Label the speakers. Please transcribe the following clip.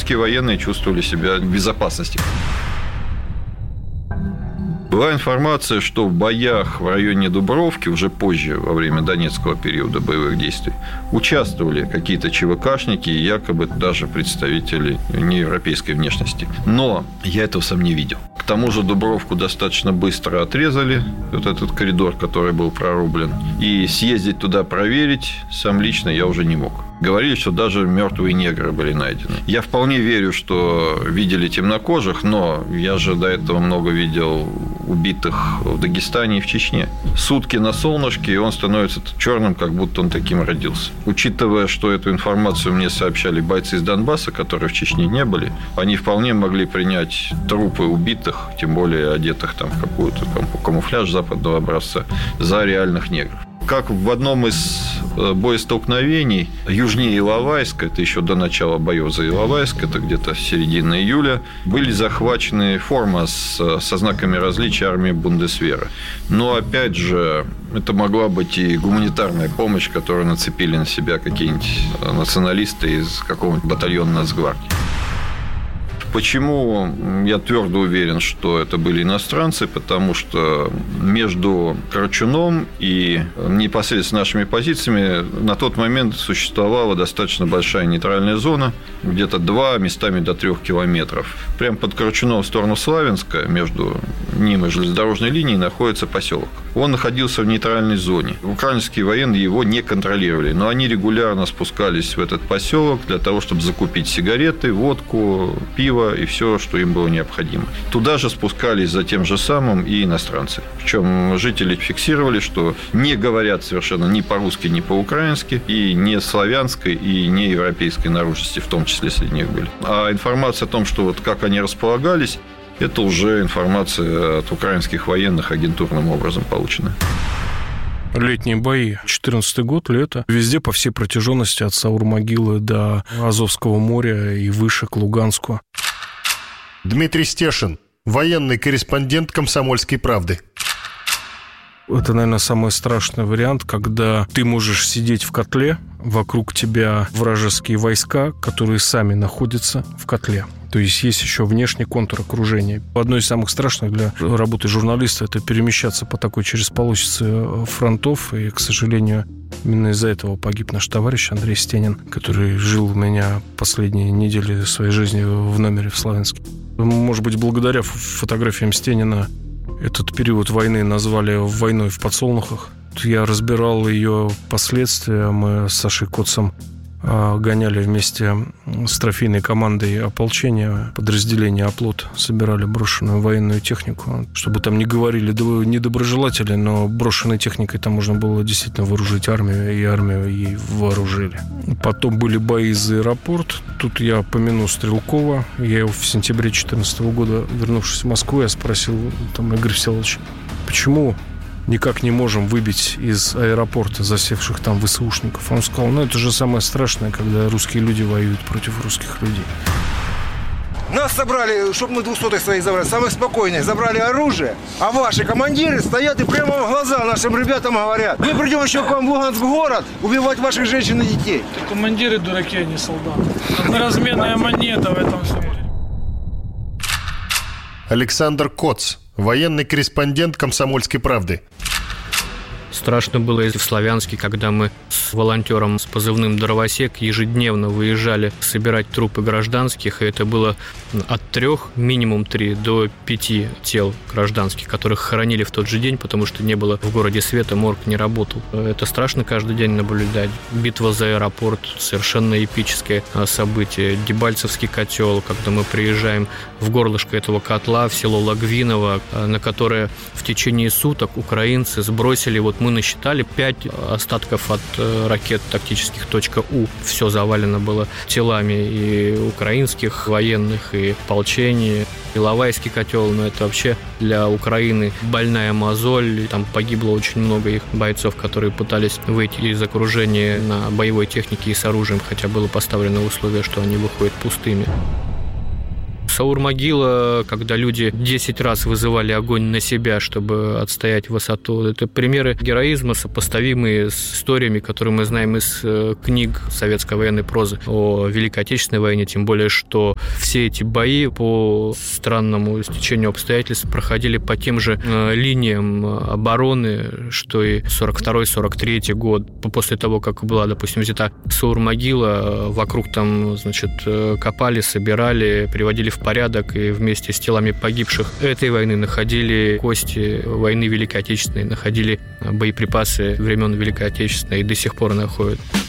Speaker 1: украинские военные чувствовали себя в безопасности. Была информация, что в боях в районе Дубровки, уже позже, во время Донецкого периода боевых действий, участвовали какие-то ЧВКшники и якобы даже представители неевропейской внешности. Но я этого сам не видел. К тому же Дубровку достаточно быстро отрезали, вот этот коридор, который был прорублен. И съездить туда проверить сам лично я уже не мог. Говорили, что даже мертвые негры были найдены. Я вполне верю, что видели темнокожих, но я же до этого много видел убитых в Дагестане и в Чечне. Сутки на солнышке, и он становится черным, как будто он таким родился. Учитывая, что эту информацию мне сообщали бойцы из Донбасса, которые в Чечне не были, они вполне могли принять трупы убитых, тем более одетых там в какую-то камуфляж западного образца, за реальных негров. Как в одном из боестолкновений южнее Иловайска, это еще до начала боев за Иловайск, это где-то середина июля, были захвачены форма со знаками различия армии Бундесвера. Но, опять же, это могла быть и гуманитарная помощь, которую нацепили на себя какие-нибудь националисты из какого-нибудь батальона Нацгвардии. Почему я твердо уверен, что это были иностранцы? Потому что между Корчуном и непосредственно нашими позициями на тот момент существовала достаточно большая нейтральная зона, где-то 2, местами до 3 километров. Прямо под Корчуном в сторону Славянска, между ним и железнодорожной линией, находится поселок. Он находился в нейтральной зоне. Украинские военные его не контролировали, но они регулярно спускались в этот поселок для того, чтобы закупить сигареты, водку, пиво и все, что им было необходимо. Туда же спускались за тем же самым и иностранцы. Причем жители фиксировали, что не говорят совершенно ни по-русски, ни по-украински, и не славянской, и не европейской наружности, в том числе среди них были. А информация о том, что вот как они располагались, это уже информация от украинских военных агентурным образом получена.
Speaker 2: Летние бои. 14-й год, лето. Везде по всей протяженности от Саур-могилы до Азовского моря и выше к Луганску.
Speaker 3: Дмитрий Стешин, военный корреспондент «Комсомольской правды».
Speaker 2: Это, наверное, самый страшный вариант, когда ты можешь сидеть в котле, вокруг тебя вражеские войска, которые сами находятся в котле. То есть есть еще внешний контур окружения. Одно из самых страшных для работы журналиста – это перемещаться по такой через полосице фронтов. И, к сожалению, именно из-за этого погиб наш товарищ Андрей Стенин, который жил у меня последние недели своей жизни в номере в Славянске. Может быть, благодаря фотографиям Стенина этот период войны назвали «войной в подсолнухах». Я разбирал ее последствия. Мы с Сашей Коцем гоняли вместе с трофейной командой ополчения, подразделения «Оплот», собирали брошенную военную технику. Чтобы там не говорили недоброжелатели, но брошенной техникой там можно было действительно вооружить армию, и армию ей вооружили. Потом были бои за аэропорт. Тут я помяну Стрелкова. Я его в сентябре 2014 года, вернувшись в Москву, я спросил там Игорь Всеволодович, почему никак не можем выбить из аэропорта засевших там ВСУшников. Он сказал, это же самое страшное, когда русские люди воюют против русских людей.
Speaker 4: Нас собрали, чтобы мы 200-х своих забрали, самых спокойных, забрали оружие, а ваши командиры стоят и прямо в глаза нашим ребятам говорят, мы придем еще к вам в Луганск город убивать ваших женщин и детей.
Speaker 5: Командиры дураки, а не солдаты. Одноразменная монета в этом сфере.
Speaker 3: Александр Коц, военный корреспондент «Комсомольской правды».
Speaker 6: Страшно было и в Славянске, когда мы с волонтером с позывным «Дровосек» ежедневно выезжали собирать трупы гражданских, и это было от 3, минимум 3, до 5 тел гражданских, которых хоронили в тот же день, потому что не было в городе света, морг не работал. Это страшно каждый день наблюдать. Битва за аэропорт – совершенно эпическое событие. Дебальцевский котел, когда мы приезжаем в горлышко этого котла, в село Логвиново, на которое в течение суток украинцы сбросили, мы насчитали 5 остатков от ракет тактических .У. Все завалено было телами и украинских военных, и ополчения. Иловайский котел, это вообще для Украины больная мозоль. Там погибло очень много их бойцов, которые пытались выйти из окружения на боевой технике и с оружием, хотя было поставлено условие, что они выходят пустыми. Саур-могила, когда люди 10 раз вызывали огонь на себя, чтобы отстоять высоту. Это примеры героизма, сопоставимые с историями, которые мы знаем из книг советской военной прозы о Великой Отечественной войне, тем более, что все эти бои по странному стечению обстоятельств проходили по тем же линиям обороны, что и 42-43 год. После того, как была, допустим, взята Саур-могила, вокруг там, значит, копали, собирали, приводили в порядок и вместе с телами погибших этой войны находили кости войны Великой Отечественной, находили боеприпасы времен Великой Отечественной и до сих пор находят.